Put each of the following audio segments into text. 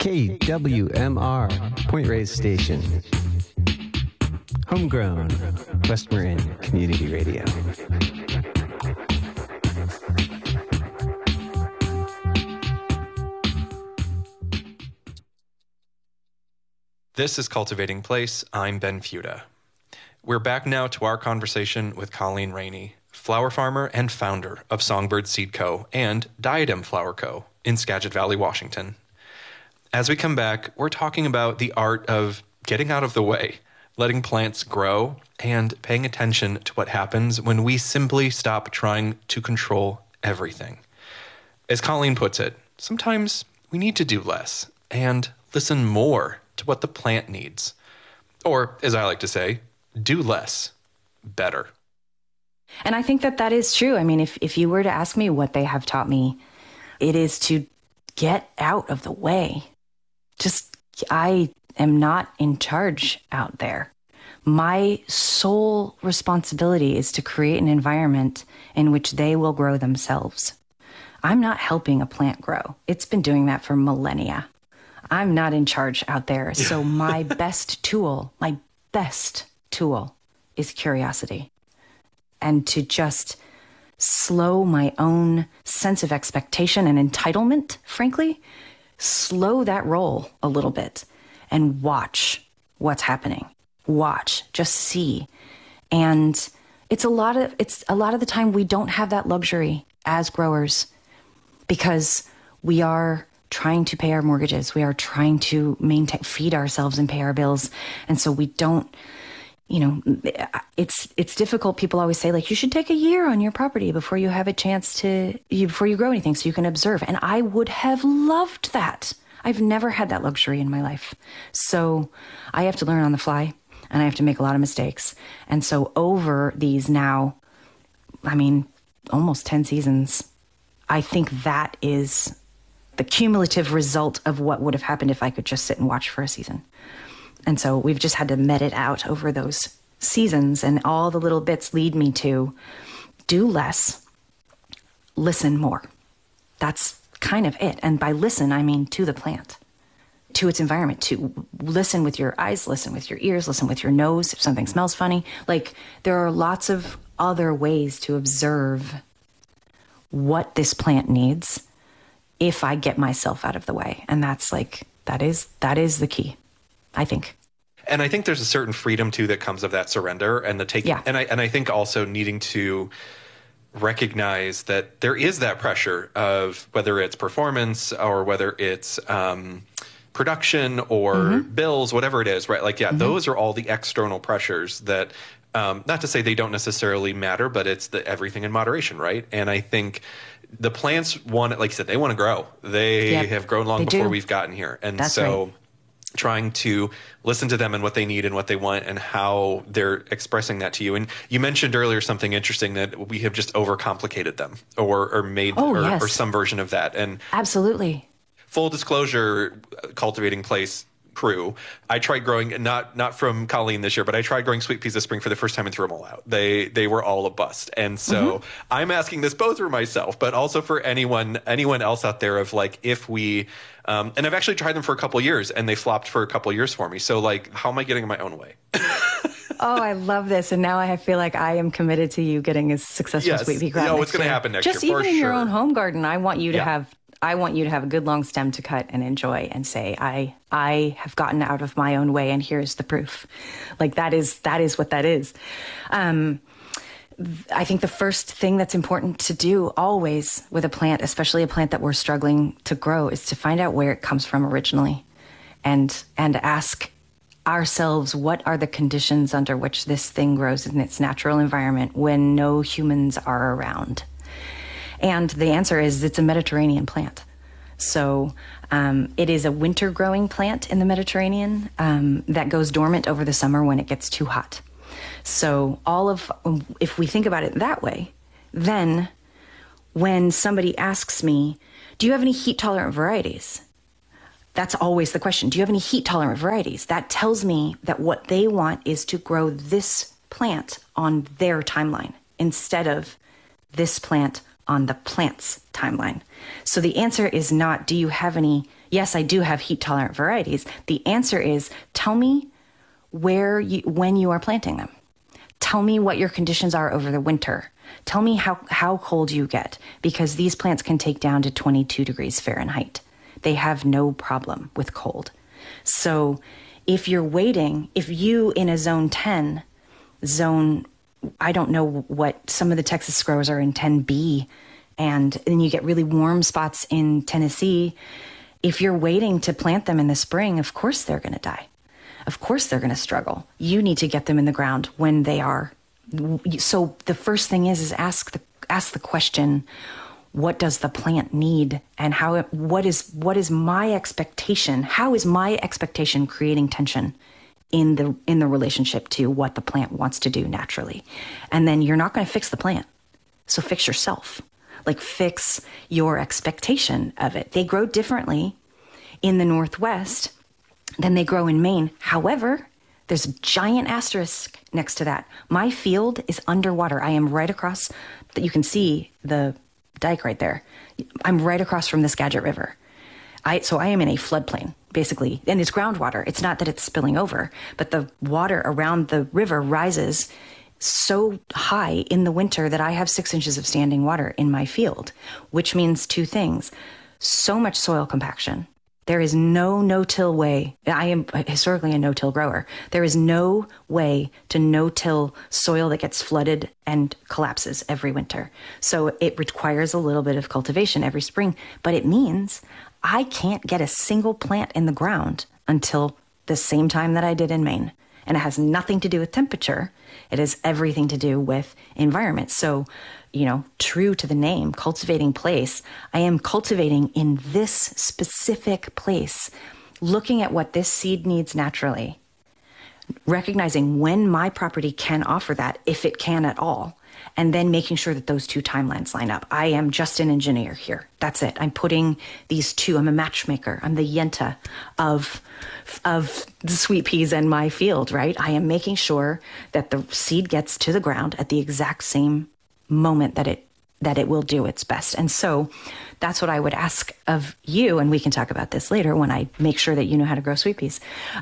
KWMR, Point Reyes Station. Homegrown, West Marin Community Radio. This is Cultivating Place. I'm Ben Fuda. We're back now to our conversation with Colleen Rainey, flower farmer and founder of Songbird Seed Co. and Diadem Flower Co. in Skagit Valley, Washington. As we come back, we're talking about the art of getting out of the way, letting plants grow, and paying attention to what happens when we simply stop trying to control everything. As Colleen puts it, sometimes we need to do less and listen more to what the plant needs. Or, as I like to say, do less, better. And I think that that is true. I mean, if you were to ask me what they have taught me, it is to get out of the way. I am not in charge out there. My sole responsibility is to create an environment in which they will grow themselves. I'm not helping a plant grow. It's been doing that for millennia. I'm not in charge out there. So my best tool is curiosity. And to just slow my own sense of expectation and entitlement, frankly, slow that roll a little bit and watch what's happening. Watch, just see. And it's a lot of the time we don't have that luxury as growers because we are trying to pay our mortgages. We are trying to feed ourselves and pay our bills. And so we don't, it's difficult. People always say, like, you should take a year on your property before you have a chance before you grow anything so you can observe. And I would have loved that. I've never had that luxury in my life. So I have to learn on the fly and I have to make a lot of mistakes. And so over these now, almost 10 seasons, I think that is the cumulative result of what would have happened if I could just sit and watch for a season. And so we've just had to med it out over those seasons, and all the little bits lead me to do less, listen more. That's kind of it. And by listen, I mean to the plant, to its environment, to listen with your eyes, listen with your ears, listen with your nose. If something smells funny, like there are lots of other ways to observe what this plant needs if I get myself out of the way. And that's that is the key, I think. And I think there's a certain freedom too that comes of that surrender and the taking. Yeah. And I think also needing to recognize that there is that pressure of whether it's performance or whether it's production or bills, whatever it is, right? Like, those are all the external pressures that, not to say they don't necessarily matter, but it's everything in moderation, right? And I think the plants want, like you said, they want to grow. They have grown long before we've gotten here. And that's so right. Trying to listen to them and what they need and what they want and how they're expressing that to you. And you mentioned earlier something interesting, that we have just overcomplicated them or made or some version of that. And absolutely. Full disclosure, Cultivating Place crew, I tried growing, not from Colleen this year, but I tried growing sweet peas this spring for the first time and threw them all out. They were all a bust. And so I'm asking this both for myself, but also for anyone else out there of like, if we, and I've actually tried them for a couple of years and they flopped for a couple of years for me. So like, how am I getting in my own way? Oh, I love this. And now I feel like I am committed to you getting a successful sweet pea crop. What's going to happen next year? Just even in your own home garden, I want you to have a good long stem to cut and enjoy and say, I have gotten out of my own way and here's the proof. Like that is what that is. I think the first thing that's important to do always with a plant, especially a plant that we're struggling to grow, is to find out where it comes from originally and ask ourselves, what are the conditions under which this thing grows in its natural environment when no humans are around? And the answer is it's a Mediterranean plant. So it is a winter growing plant in the Mediterranean that goes dormant over the summer when it gets too hot. So if we think about it that way, then when somebody asks me, do you have any heat tolerant varieties? That's always the question. Do you have any heat tolerant varieties? That tells me that what they want is to grow this plant on their timeline instead of this plant on the plant's timeline. So the answer is not, do you have any? Yes, I do have heat tolerant varieties. The answer is, tell me when you are planting them. Tell me what your conditions are over the winter. Tell me how cold you get, because these plants can take down to 22 degrees Fahrenheit. They have no problem with cold. So if you're waiting, if you in a zone 10, I don't know what some of the Texas growers are in 10B, and then you get really warm spots in Tennessee. If you're waiting to plant them in the spring, of course they're going to die. Of course they're going to struggle. You need to get them in the ground when they are. So the first thing is ask the question, what does the plant need, and what is my expectation? How is my expectation creating tension in the relationship to what the plant wants to do naturally? And then you're not going to fix the plant. So fix yourself. Like, fix your expectation of it. They grow differently in the Northwest than they grow in Maine. However, there's a giant asterisk next to that. My field is underwater. I am right across, you can see the dike right there. I'm right across from the Skagit River. So I am in a floodplain, basically, and it's groundwater. It's not that it's spilling over, but the water around the river rises so high in the winter that I have 6 inches of standing water in my field, which means two things. So much soil compaction. There is no no-till way. I am historically a no-till grower. There is no way to no-till soil that gets flooded and collapses every winter. So it requires a little bit of cultivation every spring, but it means I can't get a single plant in the ground until the same time that I did in Maine. And it has nothing to do with temperature. It has everything to do with environment. So, true to the name, cultivating place, I am cultivating in this specific place, looking at what this seed needs naturally, recognizing when my property can offer that, if it can at all, and then making sure that those two timelines line up. I am just an engineer here. That's it. I'm putting these two, I'm a matchmaker. I'm the Yenta of the sweet peas in my field, right? I am making sure that the seed gets to the ground at the exact same moment that it will do its best. And so that's what I would ask of you, and we can talk about this later when I make sure that you know how to grow sweet peas,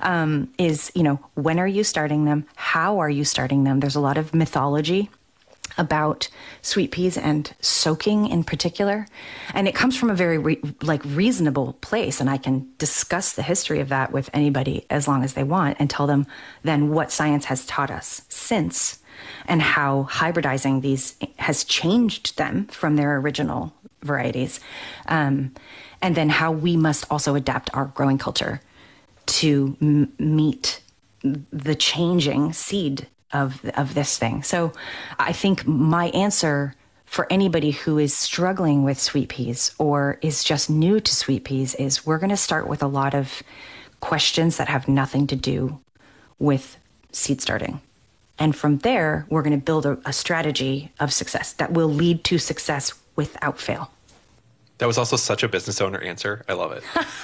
is, when are you starting them? How are you starting them? There's a lot of mythology about sweet peas and soaking in particular. And it comes from a very reasonable place. And I can discuss the history of that with anybody as long as they want and tell them then what science has taught us since, and how hybridizing these has changed them from their original varieties. And then how we must also adapt our growing culture to meet the changing seed of this thing. So I think my answer for anybody who is struggling with sweet peas or is just new to sweet peas is we're going to start with a lot of questions that have nothing to do with seed starting. And from there, we're going to build a strategy of success that will lead to success without fail. That was also such a business owner answer. I love it.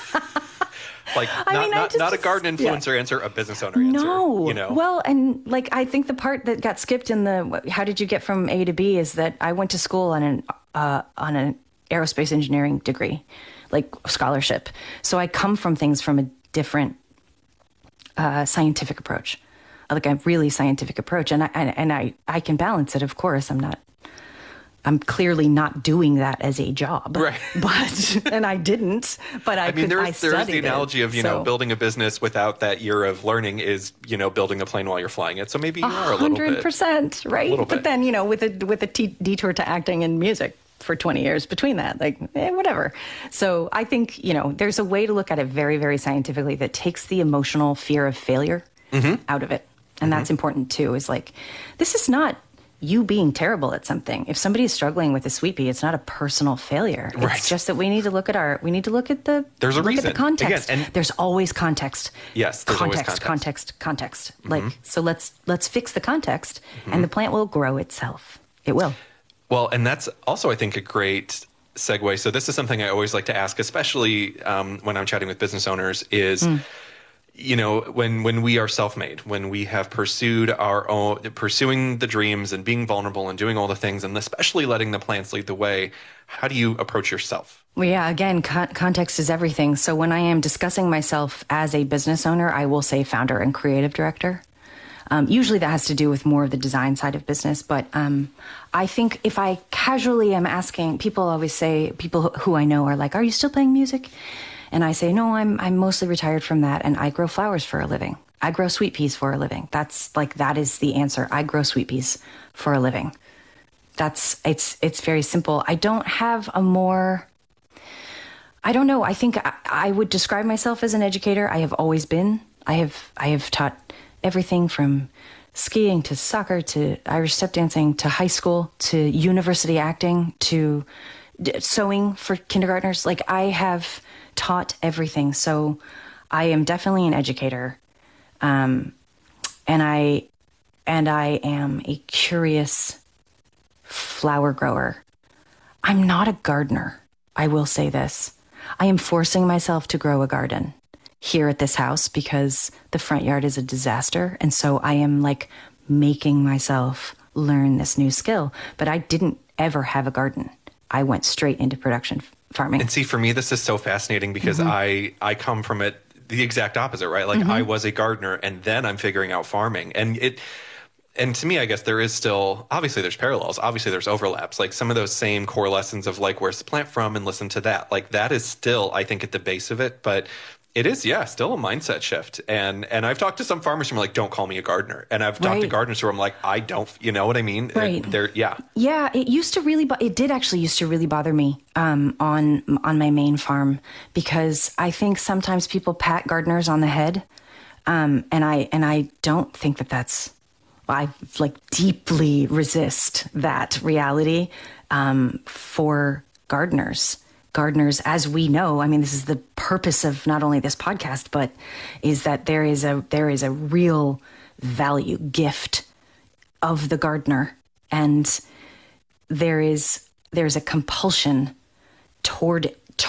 Not a garden influencer answer, a business owner answer. No. Well, and I think the part that got skipped in the how did you get from A to B is that I went to school on an aerospace engineering degree, scholarship. So I come from things from a different scientific approach, a really scientific approach, and I can balance it. Of course, I'm clearly not doing that as a job, right? And I didn't. But I mean, there is the analogy of building a business without that year of learning is building a plane while you're flying it. So maybe you are a little bit 100%, right? But then with a detour to acting and music for 20 years between that, whatever. So I think there's a way to look at it very, very scientifically that takes the emotional fear of failure out of it, and that's important too. Is this is not you being terrible at something. If somebody is struggling with a sweet pea, it's not a personal failure. Right. It's just that we need to look at the there's a reason. At the context. Again, and there's always context. Yes, there's always context. So let's fix the context, and the plant will grow itself. It will. Well, and that's also, I think, a great segue. So this is something I always like to ask, especially when I'm chatting with business owners, is when we are self-made, when we have pursuing the dreams and being vulnerable and doing all the things, and especially letting the plants lead the way, how do you approach yourself? Well, yeah, again, context is everything. So when I am discussing myself as a business owner, I will say founder and creative director. Usually that has to do with more of the design side of business. But I think if I casually am asking, people always say, people who I know are like, are you still playing music? And I say, no, I'm mostly retired from that. And I grow flowers for a living. I grow sweet peas for a living. That is the answer. I grow sweet peas for a living. It's very simple. I don't have I don't know. I think I would describe myself as an educator. I have always been. I have taught everything from skiing to soccer to Irish step dancing to high school to university acting to sewing for kindergartners. Like, I have taught everything. So I am definitely an educator. And I am a curious flower grower. I'm not a gardener. I will say this. I am forcing myself to grow a garden here at this house because the front yard is a disaster. And so I am like making myself learn this new skill. But I didn't ever have a garden. I went straight into production farming. And see, for me, this is so fascinating because I come from it the exact opposite, right? Like, I was a gardener and then I'm figuring out farming. And to me, I guess there is still, obviously there's parallels, obviously there's overlaps, like some of those same core lessons of like, where's the plant from, and listen to that. Like, that is still, I think, at the base of it, but it is, still a mindset shift. And I've talked to some farmers who are like, don't call me a gardener. And I've talked to gardeners who I'm like, I don't, you know what I mean? Right. Yeah, it used to really, it did actually used to really bother me on my main farm, because I think sometimes people pat gardeners on the head. And I don't think that's, I like deeply resist that reality for gardeners. Gardeners, as we know, I mean, this is the purpose of not only this podcast, but is that there is a real value gift of the gardener, and there's a compulsion toward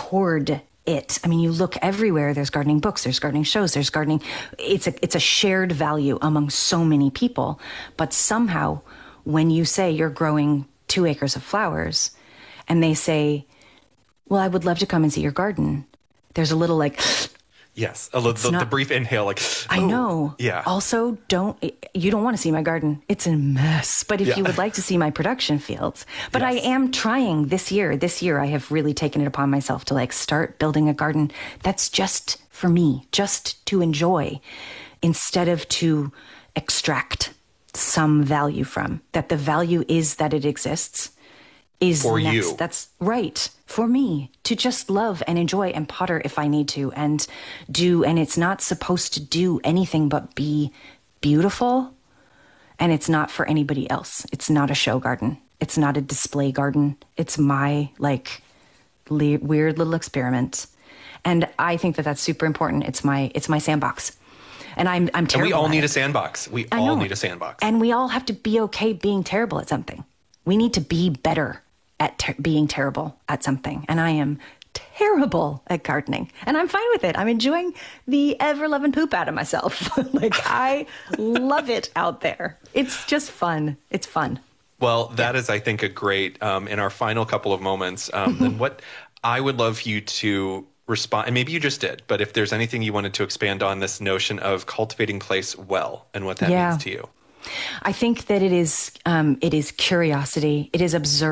it. I mean, you look everywhere. There's gardening books, there's gardening shows, there's gardening. It's a shared value among so many people. But somehow, when you say you're growing 2 acres of flowers, and they say, well, I would love to come and see your garden, there's a little like, yes, the brief inhale, like, I know. Yeah. Also, you don't want to see my garden. It's a mess. But if you would like to see my production fields, but I am trying this year, I have really taken it upon myself to like start building a garden that's just for me, just to enjoy, instead of to extract some value from. That the value is that it exists. Is for next. You. That's right. For me to just love and enjoy and potter if I need to and it's not supposed to do anything but be beautiful, and it's not for anybody else. It's not a show garden. It's not a display garden. It's my like weird little experiment. And I think that that's super important. It's my sandbox. And I'm terrible. And we all need a sandbox. We all need a sandbox. And we all have to be okay being terrible at something. We need to be better at being terrible at something. And I am terrible at gardening. And I'm fine with it. I'm enjoying the ever-loving poop out of myself. Like, I love it out there. It's just fun. It's fun. Well, that is, I think, a great, in our final couple of moments, then what I would love you to respond, and maybe you just did, but if there's anything you wanted to expand on this notion of cultivating place well and what that means to you. I think that it is curiosity. It is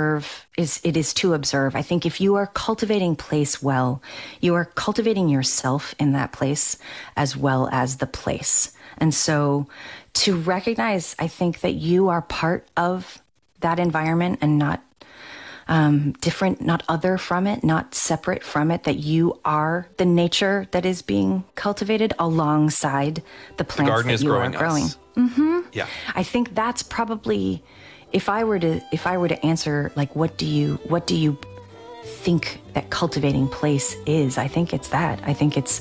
to observe. I think if you are cultivating place well, you are cultivating yourself in that place as well as the place. And so to recognize, I think that you are part of that environment and not different, not other from it, not separate from it, that you are the nature that is being cultivated alongside the plants that you are growing. Mm-hmm. Yeah. I think that's probably, if I were to answer, like, what do you think that cultivating place is? I think it's that. I think it's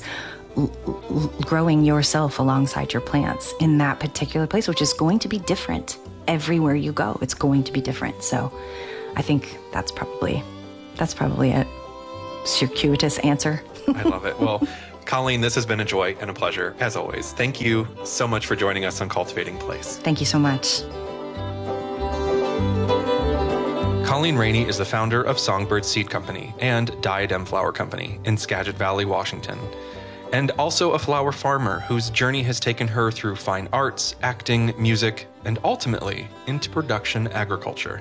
growing yourself alongside your plants in that particular place, which is going to be different everywhere you go. It's going to be different. So I think that's probably a circuitous answer. I love it. Well, Colleen, this has been a joy and a pleasure, as always. Thank you so much for joining us on Cultivating Place. Thank you so much. Colleen Rainey is the founder of Songbird Seed Company and Diadem Flower Company in Skagit Valley, Washington, and also a flower farmer whose journey has taken her through fine arts, acting, music, and ultimately into production agriculture.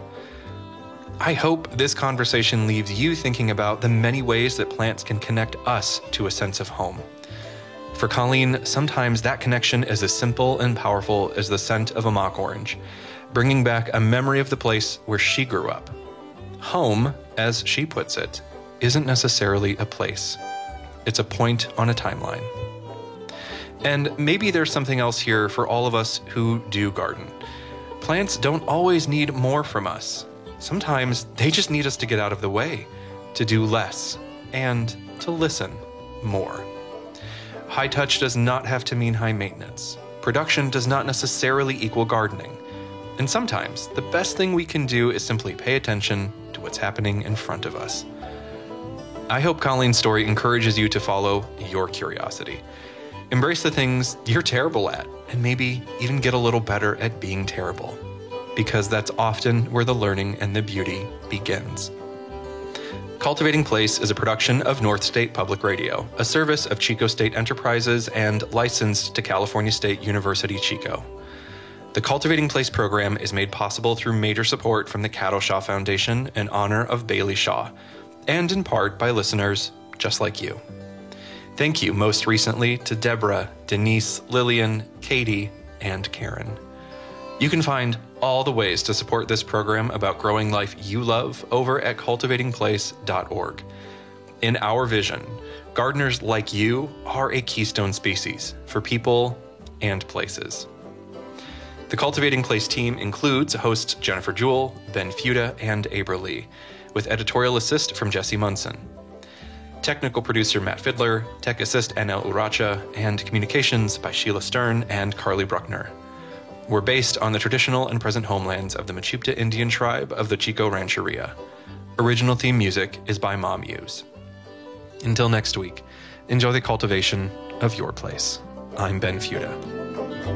I hope this conversation leaves you thinking about the many ways that plants can connect us to a sense of home. For Colleen, sometimes that connection is as simple and powerful as the scent of a mock orange, bringing back a memory of the place where she grew up. Home, as she puts it, isn't necessarily a place. It's a point on a timeline. And maybe there's something else here for all of us who do garden. Plants don't always need more from us. Sometimes they just need us to get out of the way, to do less, and to listen more. High touch does not have to mean high maintenance. Production does not necessarily equal gardening. And sometimes the best thing we can do is simply pay attention to what's happening in front of us. I hope Colleen's story encourages you to follow your curiosity. Embrace the things you're terrible at, and maybe even get a little better at being terrible, because that's often where the learning and the beauty begins. Cultivating Place is a production of North State Public Radio, a service of Chico State Enterprises and licensed to California State University, Chico. The Cultivating Place program is made possible through major support from the Cattle Shaw Foundation in honor of Bailey Shaw, and in part by listeners just like you. Thank you most recently to Deborah, Denise, Lillian, Katie, and Karen. You can find all the ways to support this program about growing life you love over at cultivatingplace.org. In our vision, gardeners like you are a keystone species for people and places. The Cultivating Place team includes hosts Jennifer Jewell, Ben Fuda, and Abra Lee, with editorial assist from Jesse Munson. Technical producer Matt Fiddler, tech assist NL Uracha, and communications by Sheila Stern and Carly Bruckner. We're based on the traditional and present homelands of the Mechoopda Indian tribe of the Chico Rancheria. Original theme music is by Ma Muse. Until next week, enjoy the cultivation of your place. I'm Ben Fuda.